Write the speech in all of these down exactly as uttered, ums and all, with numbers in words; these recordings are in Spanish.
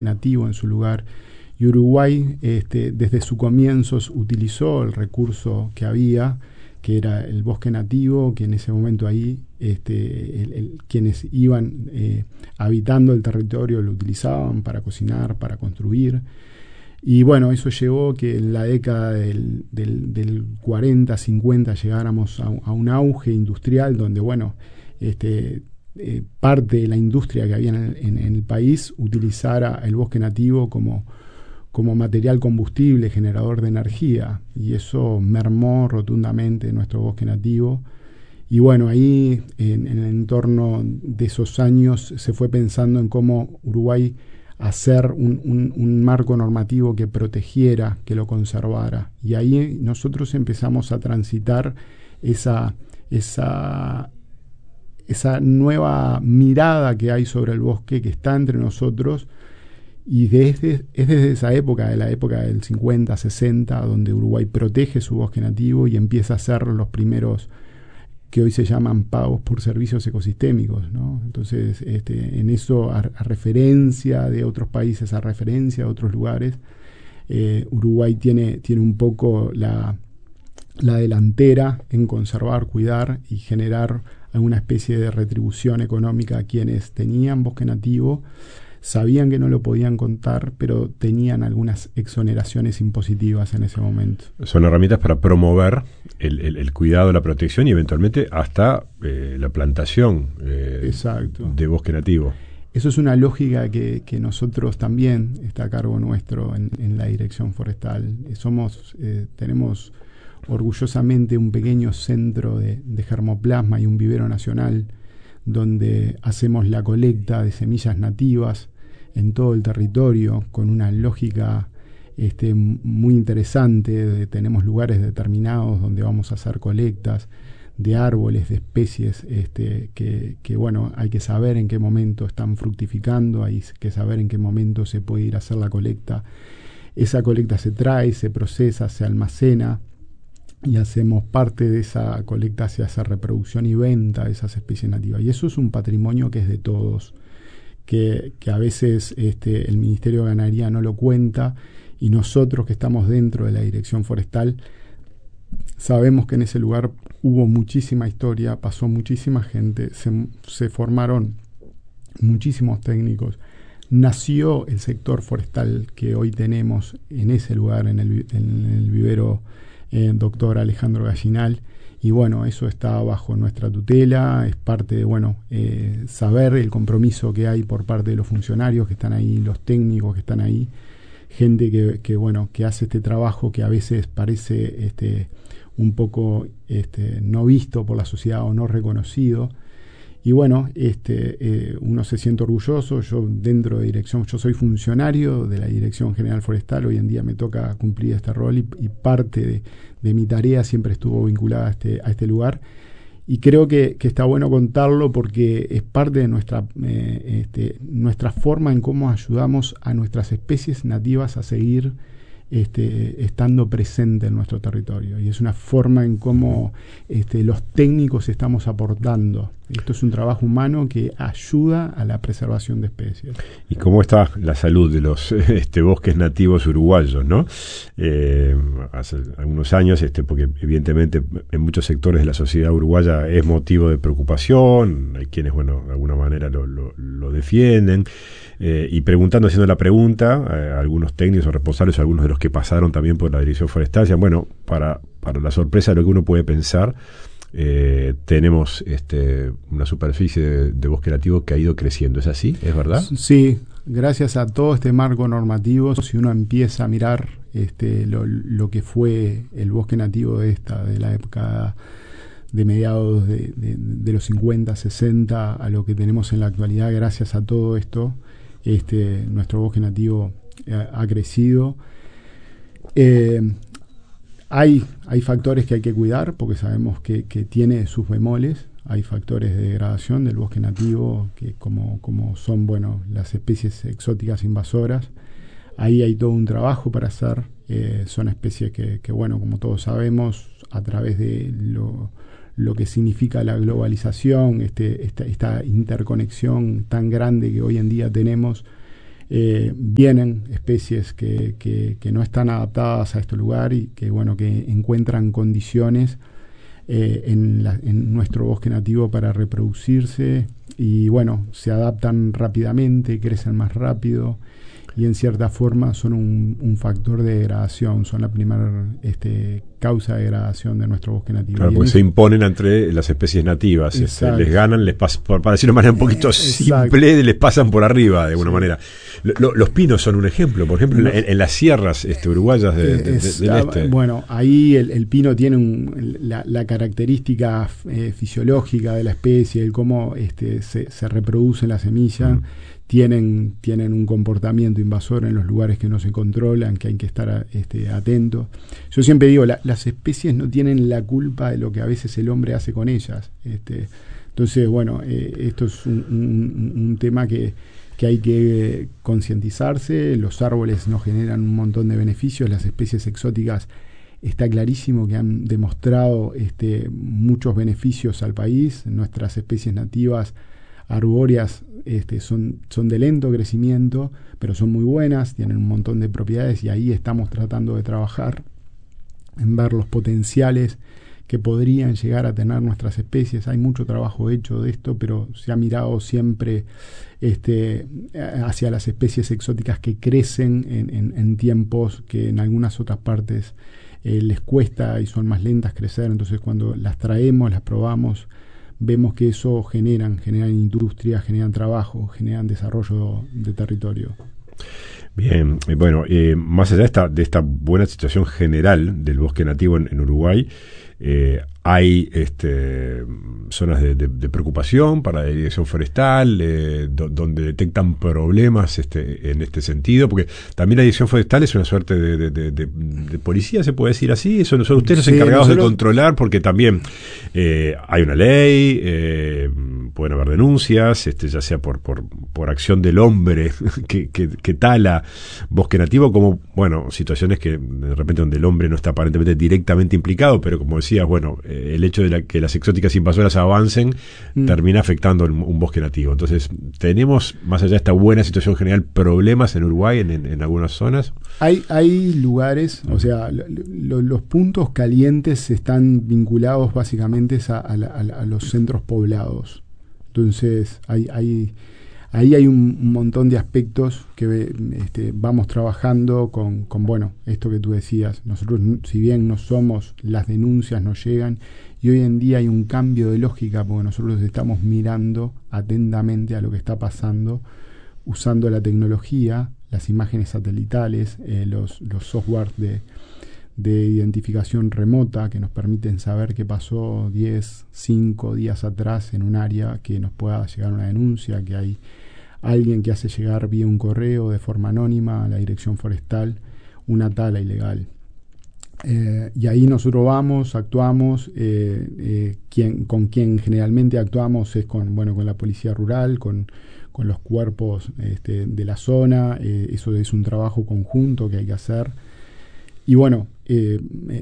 nativo en su lugar. Y Uruguay, este, desde sus comienzos, utilizó el recurso que había, que era el bosque nativo, que en ese momento ahí este, el, el, quienes iban eh, habitando el territorio lo utilizaban para cocinar, para construir. Y bueno, eso llevó que en la década del, del, del cuarenta, cincuenta llegáramos a, a un auge industrial donde, bueno, este, eh, parte de la industria que había en el, en, en el país utilizara el bosque nativo como, como material combustible, generador de energía, y eso mermó rotundamente nuestro bosque nativo. Y bueno, ahí en, en el entorno de esos años se fue pensando en cómo Uruguay hacer un, un, un marco normativo que protegiera, que lo conservara. Y ahí nosotros empezamos a transitar esa, esa, esa nueva mirada que hay sobre el bosque, que está entre nosotros, y desde, es desde esa época, de la época del cincuenta, sesenta, donde Uruguay protege su bosque nativo y empieza a hacer los primeros que hoy se llaman pagos por servicios ecosistémicos, ¿no? Entonces, este, en eso, a, a referencia de otros países, a referencia de otros lugares, eh, Uruguay tiene, tiene un poco la, la delantera en conservar, cuidar y generar alguna especie de retribución económica a quienes tenían bosque nativo. Sabían que no lo podían contar, pero tenían algunas exoneraciones impositivas en ese momento. Son herramientas para promover el, el, el cuidado, la protección y eventualmente hasta eh, la plantación eh, Exacto. de bosque nativo. Eso es una lógica que, que nosotros también está a cargo nuestro en, en la Dirección Forestal. Somos, eh, tenemos orgullosamente un pequeño centro de, de germoplasma y un vivero nacional donde hacemos la colecta de semillas nativas en todo el territorio con una lógica este, muy interesante. De, tenemos lugares determinados donde vamos a hacer colectas de árboles, de especies este, que, que, bueno, hay que saber en qué momento están fructificando, hay que saber en qué momento se puede ir a hacer la colecta. Esa colecta se trae, se procesa, se almacena, y hacemos parte de esa colecta, se hace reproducción y venta de esas especies nativas. Y eso es un patrimonio que es de todos, que, que a veces este, el Ministerio de Ganadería no lo cuenta, y nosotros que estamos dentro de la Dirección Forestal sabemos que en ese lugar hubo muchísima historia, pasó muchísima gente, se, se formaron muchísimos técnicos, nació el sector forestal que hoy tenemos en ese lugar, en el, en el vivero Eh, doctor Alejandro Gallinal, y bueno, eso está bajo nuestra tutela, es parte de, bueno, eh, saber el compromiso que hay por parte de los funcionarios que están ahí, los técnicos que están ahí, gente que, que bueno, que hace este trabajo que a veces parece este, un poco este, no visto por la sociedad o no reconocido. Y bueno, este, eh, uno se siente orgulloso. Yo dentro de dirección, yo soy funcionario de la Dirección General Forestal, hoy en día me toca cumplir este rol y, y parte de, de mi tarea siempre estuvo vinculada a este, a este lugar. Y creo que, que está bueno contarlo porque es parte de nuestra, eh, este, nuestra forma en cómo ayudamos a nuestras especies nativas a seguir Este, estando presente en nuestro territorio, y es una forma en cómo este, los técnicos estamos aportando. Esto es un trabajo humano que ayuda a la preservación de especies. ¿Y cómo está la salud de los este, bosques nativos uruguayos, ¿no? Eh, hace algunos años, este, porque evidentemente en muchos sectores de la sociedad uruguaya es motivo de preocupación, hay quienes, bueno, de alguna manera lo, lo, lo defienden, eh, y preguntando, haciendo la pregunta a algunos técnicos o responsables, algunos de los que pasaron también por la Dirección Forestal, decían, bueno, para, para la sorpresa de lo que uno puede pensar, eh, tenemos este, una superficie de, de bosque nativo que ha ido creciendo. ¿Es así? ¿Es verdad? Sí, gracias a todo este marco normativo, si uno empieza a mirar este, lo, lo que fue el bosque nativo de esta, de la época de mediados de, de, de los cincuenta, sesenta, a lo que tenemos en la actualidad, gracias a todo esto, este, nuestro bosque nativo ha, ha crecido. Eh, hay, hay factores que hay que cuidar porque sabemos que, que tiene sus bemoles. Hay factores de degradación del bosque nativo que como, como son bueno, las especies exóticas invasoras. Ahí hay todo un trabajo para hacer. Eh, son especies que, que, bueno, como todos sabemos, a través de lo, lo que significa la globalización, este, esta, esta interconexión tan grande que hoy en día tenemos, eh, vienen especies que, que, que no están adaptadas a este lugar y que, bueno, que encuentran condiciones eh, en, la, en nuestro bosque nativo para reproducirse y, bueno, se adaptan rápidamente, crecen más rápido y en cierta forma son un, un factor de degradación, son la primera este, causa de degradación de nuestro bosque nativo. Claro, porque se imponen entre las especies nativas, este, les ganan, les pas, por, para decirlo de manera un poquito eh, simple, les pasan por arriba de alguna sí. manera. Lo, los pinos son un ejemplo, por ejemplo, los, en, en las sierras este, uruguayas de, de, es, de, del este. Bueno, ahí el, el pino tiene un, la, la característica eh, fisiológica de la especie, el cómo este, se, se reproduce la semilla. Mm. Tienen, tienen un comportamiento invasor en los lugares que no se controlan, que hay que estar este, atentos. Yo siempre digo, la, las especies no tienen la culpa de lo que a veces el hombre hace con ellas. Este, entonces, bueno, eh, esto es un, un, un tema que, que hay que concientizarse. Los árboles nos generan un montón de beneficios. Las especies exóticas está clarísimo que han demostrado este, muchos beneficios al país. Nuestras especies nativas arbóreas este, son, son de lento crecimiento, pero son muy buenas, tienen un montón de propiedades y ahí estamos tratando de trabajar en ver los potenciales que podrían llegar a tener nuestras especies. Hay mucho trabajo hecho de esto, pero se ha mirado siempre este, hacia las especies exóticas que crecen en, en, en tiempos que en algunas otras partes eh, les cuesta y son más lentas crecer. Entonces cuando las traemos, las probamos, vemos que eso generan, generan industria, generan trabajo, generan desarrollo de territorio. Bien, eh, bueno, eh, más allá de esta, de esta buena situación general del bosque nativo en, en Uruguay, eh, hay este, zonas de, de, de preocupación para la dirección forestal, eh, do, donde detectan problemas este, en este sentido, porque también la dirección forestal es una suerte de, de, de, de, de policía, se puede decir así. Son, son ustedes sí, los encargados nosotros... de controlar, porque también eh, hay una ley, eh, pueden haber denuncias, este, ya sea por, por, por acción del hombre que, que, que tala bosque nativo, como, bueno, situaciones que de repente donde el hombre no está aparentemente directamente implicado, pero como decías, bueno, eh, el hecho de la, que las exóticas invasoras avancen mm. termina afectando un, un bosque nativo. Entonces, ¿tenemos, más allá de esta buena situación general, problemas en Uruguay, en, en, en algunas zonas? Hay, hay lugares, o sea, lo, lo, los puntos calientes están vinculados básicamente a, a, a, a los centros poblados. Entonces, hay, hay, ahí hay un, un montón de aspectos que este, vamos trabajando con, con, bueno, esto que tú decías. Nosotros, si bien no somos, las denuncias nos llegan, y hoy en día hay un cambio de lógica porque nosotros estamos mirando atentamente a lo que está pasando, usando la tecnología, las imágenes satelitales, eh, los, los softwares de... de identificación remota que nos permiten saber qué pasó diez, cinco días atrás en un área, que nos pueda llegar una denuncia, que hay alguien que hace llegar vía un correo de forma anónima a la dirección forestal una tala ilegal. Eh, y ahí nosotros vamos, actuamos, eh, eh, quien, con quien generalmente actuamos es con, bueno, con la policía rural, con, con los cuerpos este, de la zona. Eh, eso es un trabajo conjunto que hay que hacer. Y bueno, eh,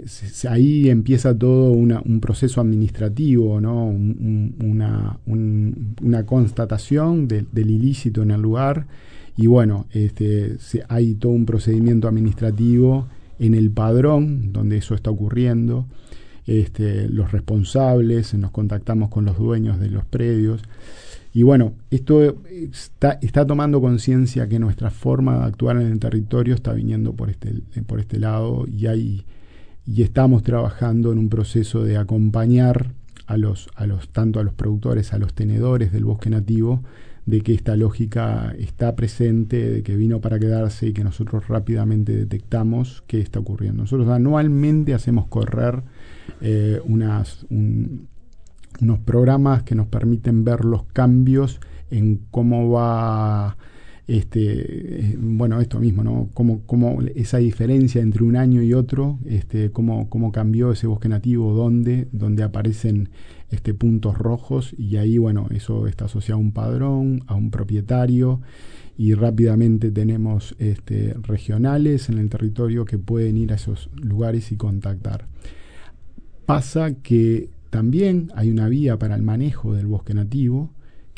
ahí empieza todo una, un proceso administrativo, ¿no? un, un, una, un, una constatación de, del ilícito en el lugar. Y bueno, este, se, hay todo un procedimiento administrativo en el padrón donde eso está ocurriendo. Este, los responsables, nos contactamos con los dueños de los predios. Y bueno, esto está, está tomando conciencia que nuestra forma de actuar en el territorio está viniendo por este, por este lado, y hay, y estamos trabajando en un proceso de acompañar a los, a los, tanto a los productores, a los tenedores del bosque nativo, de que esta lógica está presente, de que vino para quedarse y que nosotros rápidamente detectamos qué está ocurriendo. Nosotros anualmente hacemos correr eh, unas... Un, unos programas que nos permiten ver los cambios en cómo va este eh, bueno esto mismo, ¿no? Cómo, cómo esa diferencia entre un año y otro, este cómo, cómo cambió ese bosque nativo, dónde, dónde aparecen este puntos rojos, y ahí bueno, eso está asociado a un padrón, a un propietario, y rápidamente tenemos este regionales en el territorio que pueden ir a esos lugares y contactar. Pasa que también hay una vía para el manejo del bosque nativo,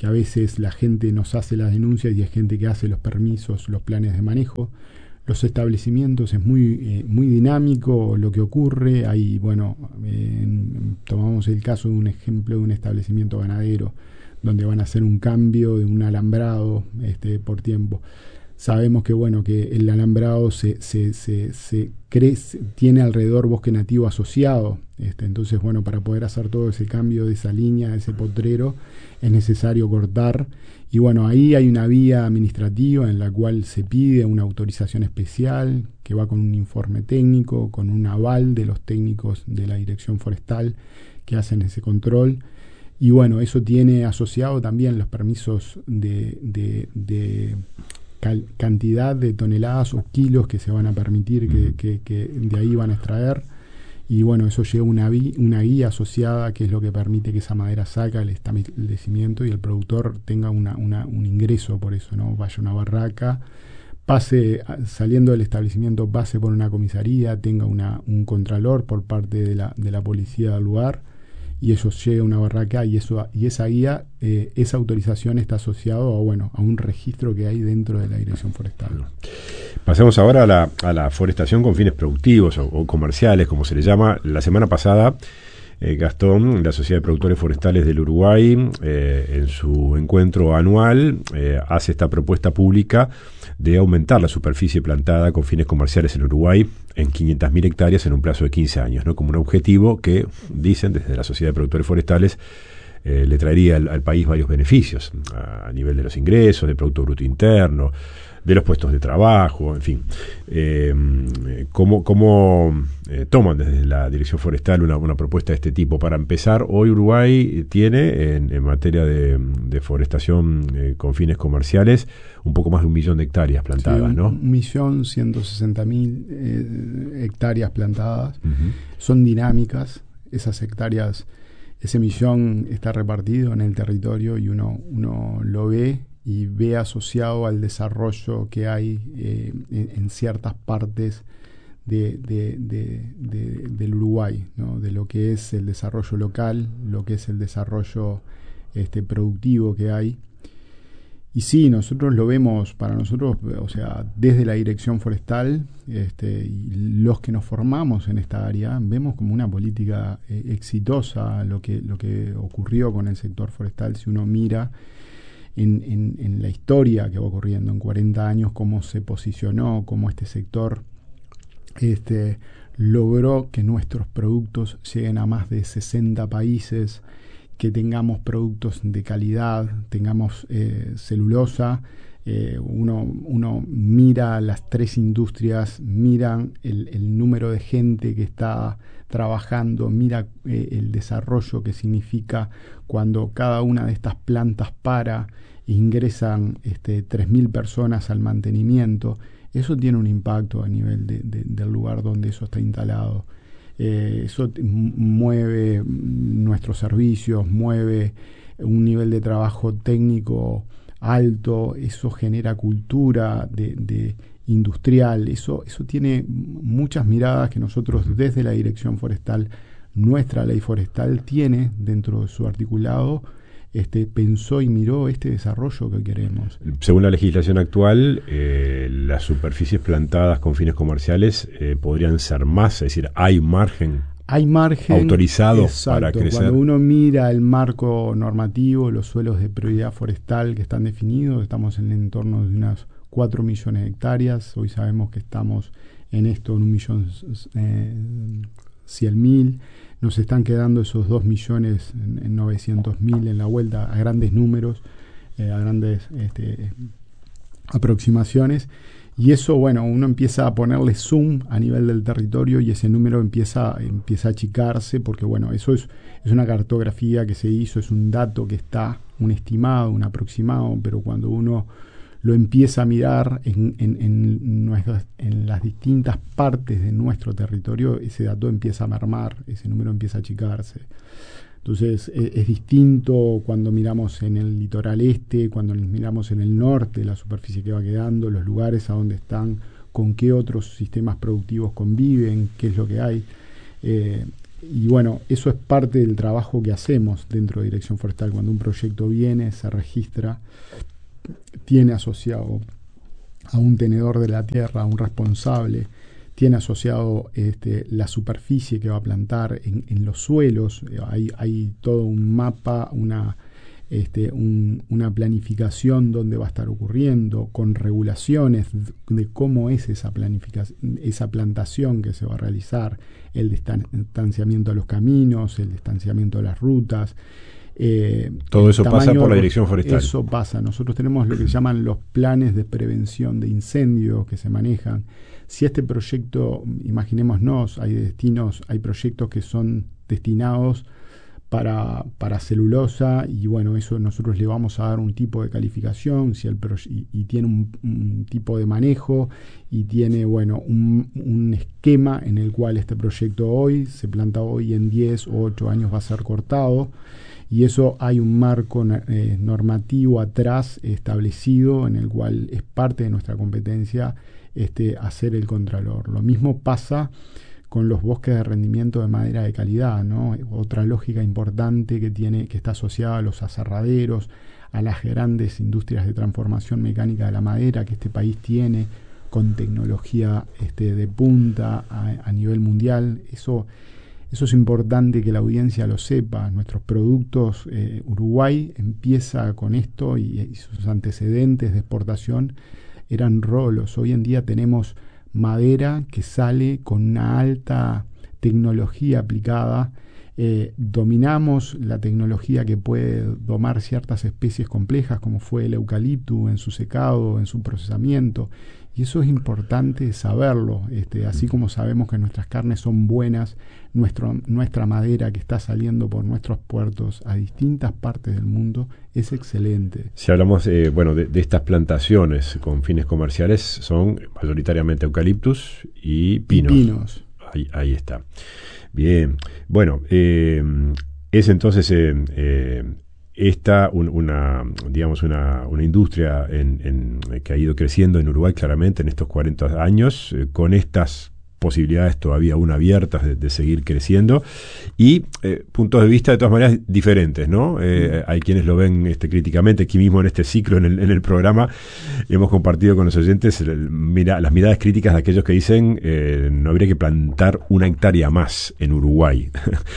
que a veces la gente nos hace las denuncias y es gente que hace los permisos, los planes de manejo. Los establecimientos es muy, eh, muy dinámico lo que ocurre. Hay, bueno, eh, tomamos el caso de un ejemplo de un establecimiento ganadero, donde van a hacer un cambio de un alambrado este, por tiempo. Sabemos que bueno que el alambrado se, se, se, se crece, tiene alrededor bosque nativo asociado. Este, entonces, bueno, para poder hacer todo ese cambio de esa línea, de ese potrero, es necesario cortar. Y bueno, ahí hay una vía administrativa en la cual se pide una autorización especial que va con un informe técnico, con un aval de los técnicos de la Dirección Forestal que hacen ese control. Y bueno, eso tiene asociado también los permisos de... de, de cal, cantidad de toneladas o kilos que se van a permitir que, que, que de ahí van a extraer. Y bueno, eso lleva una, vi, una guía asociada que es lo que permite que esa madera salga del establecimiento y el productor tenga una, una, un ingreso por eso, ¿no? Vaya a una barraca, pase, saliendo del establecimiento, pase por una comisaría, tenga una, un contralor por parte de la, de la policía del lugar, y eso llega a una barraca y eso y esa guía, eh, esa autorización está asociado a, bueno, a un registro que hay dentro de la Dirección Forestal. Pasamos ahora a la, a la forestación con fines productivos o, o comerciales, como se le llama. La semana pasada, eh, Gastón, la Sociedad de Productores Forestales del Uruguay, eh, en su encuentro anual, eh, hace esta propuesta pública de aumentar la superficie plantada con fines comerciales en Uruguay en quinientas mil hectáreas en un plazo de quince años, ¿no? Como un objetivo que, dicen desde la Sociedad de Productores Forestales, eh, le traería al, al país varios beneficios a, a nivel de los ingresos, del Producto Bruto Interno, de los puestos de trabajo, en fin. Eh, ¿Cómo, cómo eh, toman desde la Dirección Forestal una, una propuesta de este tipo? Para empezar, hoy Uruguay tiene en, en materia de, de forestación eh, con fines comerciales un poco más de un millón de hectáreas plantadas, sí, un, ¿no? Un millón ciento sesenta mil eh, hectáreas plantadas. Uh-huh. Son dinámicas. Esas hectáreas, ese millón está repartido en el territorio y uno, uno lo ve y ve asociado al desarrollo que hay eh, en, en ciertas partes de, de, de, de, del Uruguay, ¿no? De lo que es el desarrollo local, lo que es el desarrollo este, productivo que hay. Y sí, nosotros lo vemos, para nosotros, o sea, desde la Dirección Forestal, este, y los que nos formamos en esta área, vemos como una política eh, exitosa lo que, lo que ocurrió con el sector forestal. Si uno mira En, en, en la historia que va ocurriendo en cuarenta años, cómo se posicionó, cómo este sector este, logró que nuestros productos lleguen a más de sesenta países, que tengamos productos de calidad, tengamos eh, celulosa. Eh, uno, uno mira las tres industrias, mira el, el número de gente que está trabajando, mira eh, el desarrollo que significa cuando cada una de estas plantas para, ingresan este, tres mil personas al mantenimiento. Eso tiene un impacto a nivel de, de, del lugar donde eso está instalado. Eh, eso t- mueve nuestros servicios, mueve un nivel de trabajo técnico alto, eso genera cultura de, de industrial, eso, eso tiene muchas miradas que nosotros desde la Dirección Forestal, nuestra ley forestal tiene dentro de su articulado, este, pensó y miró este desarrollo que queremos. Según la legislación actual, eh, las superficies plantadas con fines comerciales eh, podrían ser más, es decir, hay margen Hay margen autorizado exacto, para crecer. Cuando uno mira el marco normativo, los suelos de prioridad forestal que están definidos, estamos en el entorno de unas cuatro millones de hectáreas. Hoy sabemos que estamos en esto en un millón eh, cien mil. Nos están quedando esos dos millones en, en novecientos mil en la vuelta, a grandes números, eh, a grandes este, aproximaciones. Y eso, bueno, uno empieza a ponerle zoom a nivel del territorio y ese número empieza, empieza a achicarse porque, bueno, eso es, es una cartografía que se hizo, es un dato que está, un estimado, un aproximado, pero cuando uno lo empieza a mirar en, en, en, nuestras, en las distintas partes de nuestro territorio, ese dato empieza a mermar, ese número empieza a achicarse. Entonces es, es distinto cuando miramos en el litoral este, cuando miramos en el norte, la superficie que va quedando, los lugares a donde están, con qué otros sistemas productivos conviven, qué es lo que hay. Eh, y bueno, eso es parte del trabajo que hacemos dentro de Dirección Forestal. Cuando un proyecto viene, se registra, tiene asociado a un tenedor de la tierra, a un responsable, tiene asociado este, la superficie que va a plantar en, en los suelos. Hay, hay todo un mapa, una, este, un, una planificación donde va a estar ocurriendo, con regulaciones de cómo es esa planificación, esa plantación que se va a realizar, el distanciamiento de los caminos, el distanciamiento de las rutas. Eh, Todo eso pasa por la Dirección Forestal. Eso pasa. Nosotros tenemos lo que se llaman los planes de prevención de incendios que se manejan. Si este proyecto, imaginémonos, hay destinos, hay proyectos que son destinados para, para celulosa, y bueno, eso nosotros le vamos a dar un tipo de calificación, si el y, y tiene un, un tipo de manejo, y tiene, bueno, un, un esquema en el cual este proyecto hoy se planta hoy, en diez o ocho años va a ser cortado. Y eso hay un marco eh, normativo atrás establecido, en el cual es parte de nuestra competencia este, hacer el contralor. Lo mismo pasa con los bosques de rendimiento de madera de calidad, ¿no? Otra lógica importante que tiene, que está asociada a los aserraderos, a las grandes industrias de transformación mecánica de la madera que este país tiene, con tecnología este, de punta a, a nivel mundial. Eso Eso es importante que la audiencia lo sepa. Nuestros productos, eh, Uruguay empieza con esto, y, y sus antecedentes de exportación eran rolos. Hoy en día tenemos madera que sale con una alta tecnología aplicada. Eh, dominamos la tecnología que puede domar ciertas especies complejas, como fue el eucalipto en su secado, en su procesamiento. Y eso es importante saberlo, este, así como sabemos que nuestras carnes son buenas, nuestro, nuestra madera que está saliendo por nuestros puertos a distintas partes del mundo es excelente. Si hablamos eh, bueno, de, de estas plantaciones con fines comerciales, son mayoritariamente eucaliptus y pinos. Y pinos. Ahí, ahí está. Bien. Bueno, eh, es entonces... Eh, eh, Esta un, una digamos una, una industria en, en, que ha ido creciendo en Uruguay claramente en estos cuarenta años, eh, con estas posibilidades todavía aún abiertas de, de seguir creciendo, y eh, puntos de vista de todas maneras diferentes, ¿no? Eh, hay quienes lo ven este, críticamente. Aquí mismo en este ciclo, en el, en el programa, hemos compartido con los oyentes el, mira, las miradas críticas de aquellos que dicen eh, no habría que plantar una hectárea más en Uruguay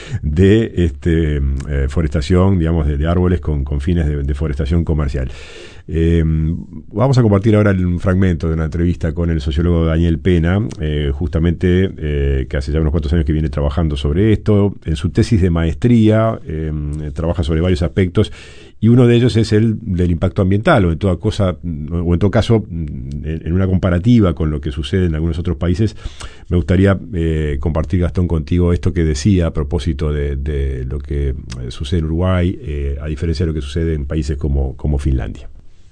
de este, eh, forestación, digamos, de, de árboles con, con fines de, de forestación comercial. Eh, vamos a compartir ahora un fragmento de una entrevista con el sociólogo Daniel Pena, eh, justamente eh, que hace ya unos cuantos años que viene trabajando sobre esto. En su tesis de maestría eh, trabaja sobre varios aspectos, y uno de ellos es el del impacto ambiental, o en toda cosa, o en todo caso, en una comparativa con lo que sucede en algunos otros países. Me gustaría eh, compartir, Gastón, contigo esto que decía a propósito de, de lo que sucede en Uruguay, eh, a diferencia de lo que sucede en países como, como Finlandia.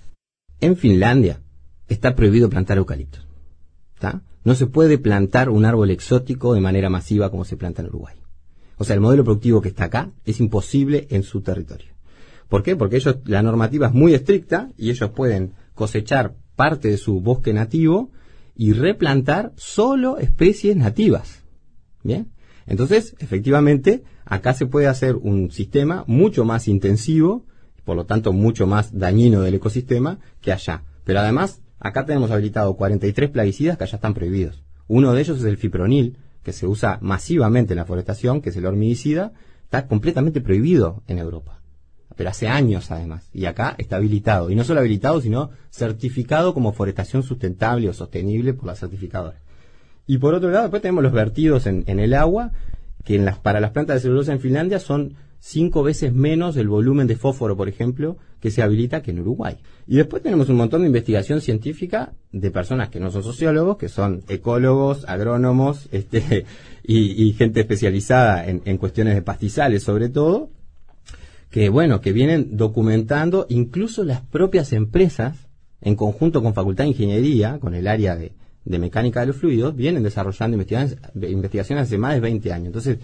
En Finlandia está prohibido plantar eucaliptos, ¿tá? No se puede plantar un árbol exótico de manera masiva como se planta en Uruguay. O sea, el modelo productivo que está acá es imposible en su territorio. ¿Por qué? Porque ellos, la normativa es muy estricta, y ellos pueden cosechar parte de su bosque nativo y replantar solo especies nativas. ¿Bien? Entonces, efectivamente, acá se puede hacer un sistema mucho más intensivo, por lo tanto mucho más dañino del ecosistema, que allá. Pero además, acá tenemos habilitado cuarenta y tres plaguicidas que allá están prohibidos. Uno de ellos es el fipronil, que se usa masivamente en la forestación, que es el hormigicida, está completamente prohibido en Europa. Pero hace años además, y acá está habilitado. Y no solo habilitado, sino certificado como forestación sustentable o sostenible por la certificadora. Y por otro lado, después tenemos los vertidos en, en el agua, que en las, para las plantas de celulosa en Finlandia son cinco veces menos el volumen de fósforo, por ejemplo, que se habilita que en Uruguay. Y después tenemos un montón de investigación científica de personas que no son sociólogos, que son ecólogos, agrónomos, este, y, y gente especializada en, en cuestiones de pastizales, sobre todo, que bueno, que vienen documentando, incluso las propias empresas, en conjunto con Facultad de Ingeniería, con el área de, de mecánica de los fluidos, vienen desarrollando investigaciones, investigaciones hace más de veinte años. Entonces,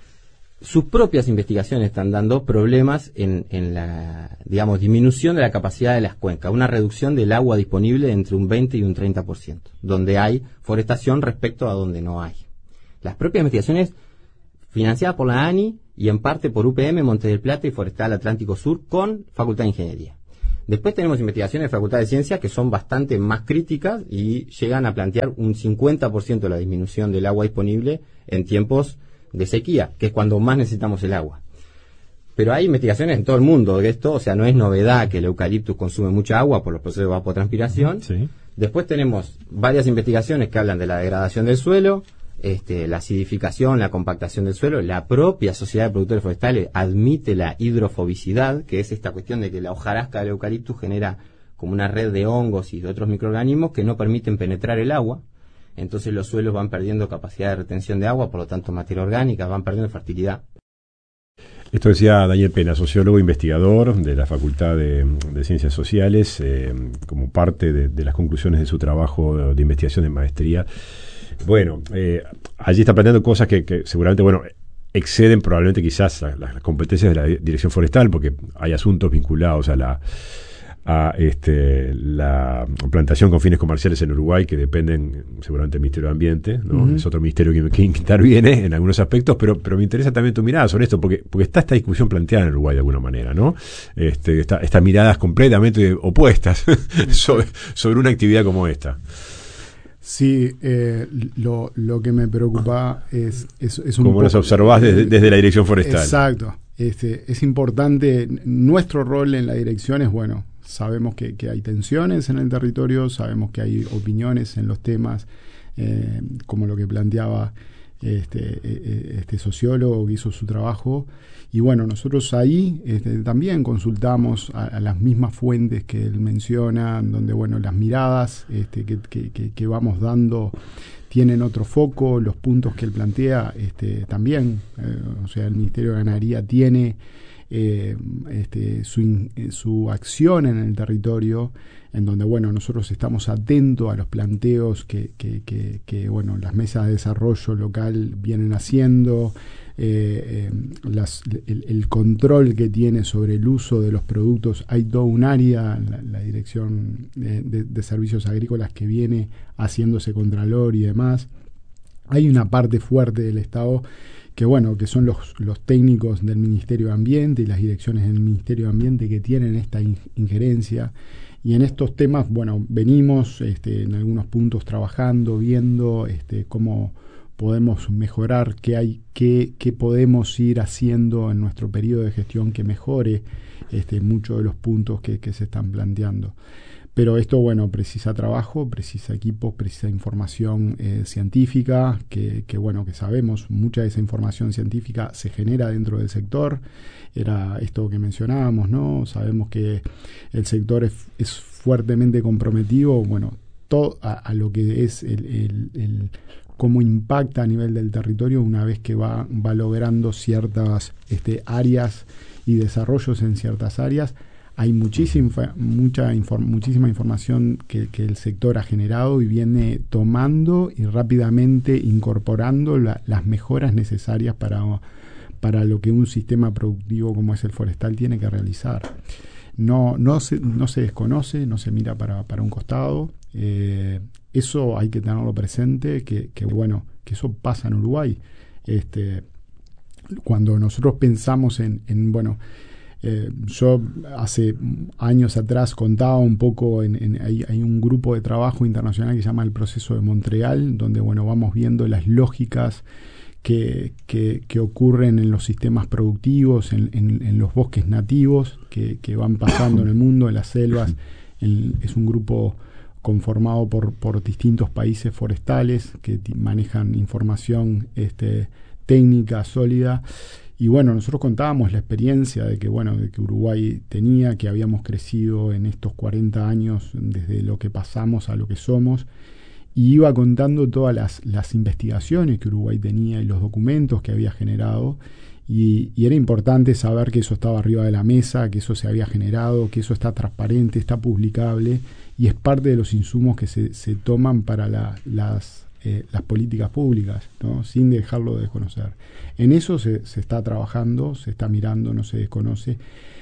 sus propias investigaciones están dando problemas en, en la, digamos, disminución de la capacidad de las cuencas, una reducción del agua disponible entre un veinte y un treinta por ciento, donde hay forestación respecto a donde no hay. Las propias investigaciones financiada por la ANI y en parte por U P M, Montes del Plata y Forestal Atlántico Sur con Facultad de Ingeniería. Después tenemos investigaciones de Facultad de Ciencias que son bastante más críticas y llegan a plantear un cincuenta por ciento de la disminución del agua disponible en tiempos de sequía, que es cuando más necesitamos el agua. Pero hay investigaciones en todo el mundo de esto, o sea, no es novedad que el eucaliptus consume mucha agua por los procesos de evapotranspiración. Sí. Después tenemos varias investigaciones que hablan de la degradación del suelo, este, la acidificación, la compactación del suelo. La propia Sociedad de Productores Forestales admite la hidrofobicidad, que es esta cuestión de que la hojarasca del eucaliptus genera como una red de hongos y de otros microorganismos que no permiten penetrar el agua. Entonces los suelos van perdiendo capacidad de retención de agua, por lo tanto materia orgánica, van perdiendo fertilidad. Esto decía Daniel Pena, sociólogo investigador de la Facultad de, de Ciencias Sociales, eh, como parte de, de las conclusiones de su trabajo de investigación de maestría. Bueno, eh, allí está planteando cosas que, que seguramente, bueno, exceden probablemente quizás las, las competencias de la Dirección Forestal, porque hay asuntos vinculados a la a este la plantación con fines comerciales en Uruguay que dependen seguramente del Ministerio de Ambiente, ¿no? Uh-huh. Es otro ministerio que, que interviene en algunos aspectos, pero pero me interesa también tu mirada sobre esto, porque porque está esta discusión planteada en Uruguay de alguna manera, ¿no? Este esta, estas miradas completamente opuestas sobre, sobre una actividad como esta. Sí, eh, lo, lo que me preocupa es, es, es un como poco, las observás desde, desde la Dirección Forestal. Exacto. Este, es importante, nuestro rol en la dirección es, bueno, sabemos que, que hay tensiones en el territorio, sabemos que hay opiniones en los temas, eh, como lo que planteaba este, este sociólogo que hizo su trabajo. Y bueno, nosotros ahí este, también consultamos a, a las mismas fuentes que él menciona, donde bueno, las miradas este, que, que, que, que vamos dando tienen otro foco, los puntos que él plantea este, también, eh, o sea, el Ministerio de Ganadería tiene eh, este, su, in, su acción en el territorio, en donde bueno, nosotros estamos atentos a los planteos que, que, que, que bueno, las mesas de desarrollo local vienen haciendo, eh, eh, las, el, el control que tiene sobre el uso de los productos. Hay todo un área, la, la Dirección de, de, de Servicios Agrícolas, que viene haciéndose contralor y demás. Hay una parte fuerte del Estado que bueno, que son los, los técnicos del Ministerio de Ambiente y las direcciones del Ministerio de Ambiente que tienen esta in, injerencia. Y en estos temas, bueno, venimos este, en algunos puntos trabajando, viendo este, cómo podemos mejorar, qué hay, qué, qué podemos ir haciendo en nuestro periodo de gestión que mejore este, muchos de los puntos que, que se están planteando. Pero esto, bueno, precisa trabajo, precisa equipos, precisa información eh, científica, que, que, bueno, que sabemos, mucha de esa información científica se genera dentro del sector. Era esto que mencionábamos, ¿no? Sabemos que el sector es, es fuertemente comprometido, bueno, todo a, a lo que es el, el, el cómo impacta a nivel del territorio una vez que va, va logrando ciertas este, áreas y desarrollos en ciertas áreas. Hay muchísima, mucha inform, muchísima información que, que el sector ha generado y viene tomando y rápidamente incorporando la, las mejoras necesarias para, para lo que un sistema productivo como es el forestal tiene que realizar. No, no, se, no se desconoce, no se mira para, para un costado. Eh, eso hay que tenerlo presente, que, que bueno, que eso pasa en Uruguay. Este, cuando nosotros pensamos en, en bueno, Eh, yo hace años atrás contaba un poco, en, en, hay, hay un grupo de trabajo internacional que se llama el Proceso de Montreal, donde bueno, vamos viendo las lógicas que, que, que ocurren en los sistemas productivos, en, en, en los bosques nativos que, que van pasando en el mundo, en las selvas. En, es un grupo conformado por, por distintos países forestales que t- manejan información este, técnica sólida. Y bueno, nosotros contábamos la experiencia de que, bueno, de que Uruguay tenía, que habíamos crecido en estos cuarenta años desde lo que pasamos a lo que somos, y iba contando todas las, las investigaciones que Uruguay tenía y los documentos que había generado, y, y era importante saber que eso estaba arriba de la mesa, que eso se había generado, que eso está transparente, está publicable, y es parte de los insumos que se, se toman para la, las... Eh, las políticas públicas, ¿no? Sin dejarlo de desconocer. En eso se, se está trabajando, se está mirando, no se desconoce.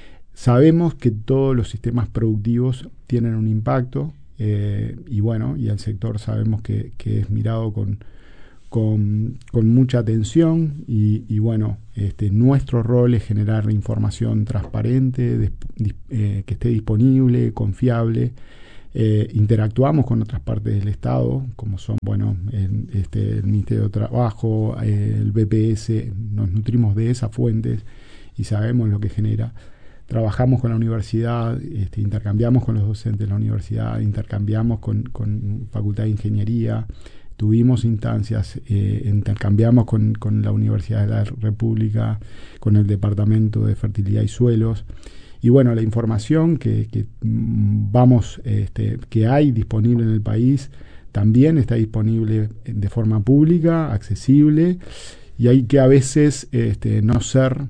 Sabemos que todos los sistemas productivos tienen un impacto eh, y bueno, y el sector sabemos que, que es mirado con, con, con mucha atención y, y bueno, este, nuestro rol es generar información transparente, de, eh, que esté disponible, confiable. Eh, interactuamos con otras partes del Estado, como son, bueno, el, este, el Ministerio de Trabajo, eh, el B P S, nos nutrimos de esas fuentes y sabemos lo que genera. Trabajamos con la universidad, este, intercambiamos con los docentes de la universidad, intercambiamos con, con Facultad de Ingeniería, tuvimos instancias, eh, intercambiamos con, con la Universidad de la República, con el Departamento de Fertilidad y Suelos. Y bueno, la información que, que vamos, este, que hay disponible en el país también está disponible de forma pública, accesible, y hay que a veces este, no ser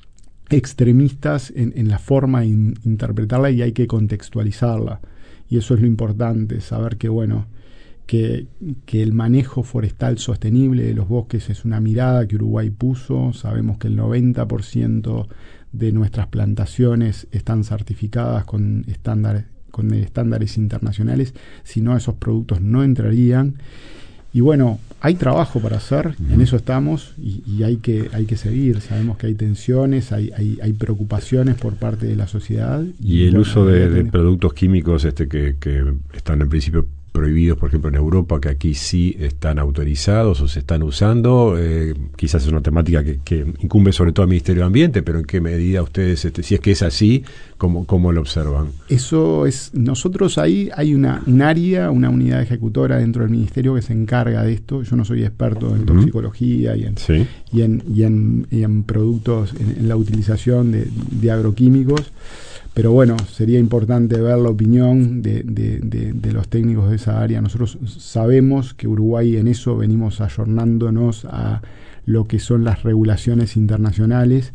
extremistas en, en la forma de in, interpretarla, y hay que contextualizarla. Y eso es lo importante, saber que bueno, que, que el manejo forestal sostenible de los bosques es una mirada que Uruguay puso. Sabemos que el noventa por ciento de nuestras plantaciones están certificadas con estándares, con estándares internacionales, si no esos productos no entrarían. Y bueno, hay trabajo para hacer, uh-huh. en eso estamos, y, y hay que hay que seguir. Sabemos que hay tensiones, hay hay, hay preocupaciones por parte de la sociedad. Y, y el bueno, uso de, de productos químicos este que, que están en principio prohibidos, por ejemplo, en Europa, que aquí sí están autorizados o se están usando, eh, quizás es una temática que, que incumbe sobre todo al Ministerio de Ambiente, pero ¿en qué medida ustedes, este, si es que es así, cómo, cómo lo observan? Eso es, nosotros ahí hay una un área, una unidad ejecutora dentro del Ministerio que se encarga de esto. Yo no soy experto en toxicología y en, sí. y en, y en, y en productos, en, en la utilización de, de agroquímicos. Pero bueno, sería importante ver la opinión de, de, de, de los técnicos de esa área. Nosotros sabemos que Uruguay en eso venimos ayornándonos a lo que son las regulaciones internacionales.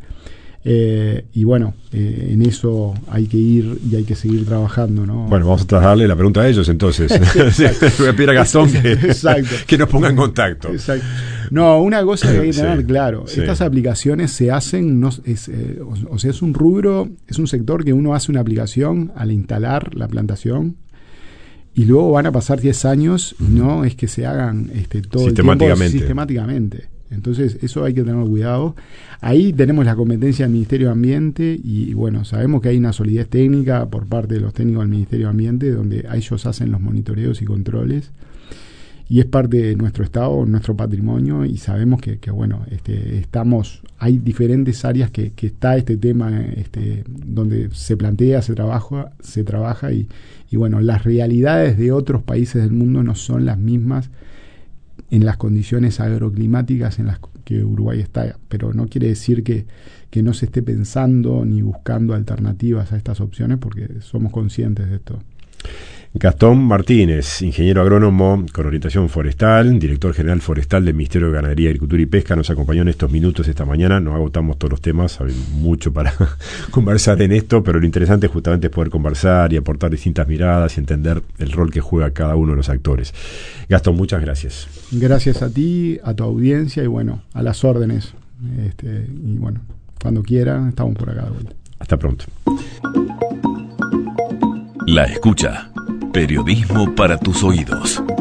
Eh, y bueno, eh, en eso hay que ir y hay que seguir trabajando, ¿no? Bueno, vamos a trasladarle la pregunta a ellos entonces. Voy a pedir a Gastón que, que nos ponga en contacto. Exacto. No, una cosa que hay que tener sí, claro, sí. Estas aplicaciones se hacen, no, es, eh, o, o sea, es un rubro, es un sector que uno hace una aplicación al instalar la plantación y luego van a pasar diez años y no es que se hagan este, todo el tiempo sistemáticamente. Entonces, eso hay que tener cuidado. Ahí tenemos la competencia del Ministerio de Ambiente y, bueno, sabemos que hay una solidez técnica por parte de los técnicos del Ministerio de Ambiente, donde ellos hacen los monitoreos y controles. Y es parte de nuestro Estado, nuestro patrimonio, y sabemos que, que bueno, este, estamos, hay diferentes áreas que, que está este tema, este, donde se plantea, se trabaja, se trabaja y, y bueno, las realidades de otros países del mundo no son las mismas en las condiciones agroclimáticas en las que Uruguay está, pero no quiere decir que, que no se esté pensando ni buscando alternativas a estas opciones, porque somos conscientes de esto. Gastón Martínez, ingeniero agrónomo con orientación forestal, director general forestal del Ministerio de Ganadería, Agricultura y Pesca, nos acompañó en estos minutos esta mañana. No agotamos todos los temas, hay mucho para conversar en esto, pero lo interesante justamente es poder conversar y aportar distintas miradas y entender el rol que juega cada uno de los actores. Gastón, muchas gracias. Gracias a ti, a tu audiencia y bueno, a las órdenes. Este, y bueno, cuando quieran, estamos por acá de vuelta. Hasta pronto. La escucha. Periodismo para tus oídos.